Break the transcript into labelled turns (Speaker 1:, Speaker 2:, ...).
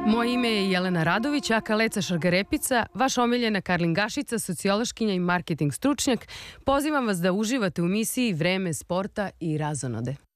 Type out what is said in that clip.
Speaker 1: Moje ime je Jelena Radović, a Kaleca Šargarepica, vaša omiljena karlingašica, sociološkinja i marketing stručnjak. Pozivam vas da uživate u emisiji Vreme sporta i razonode.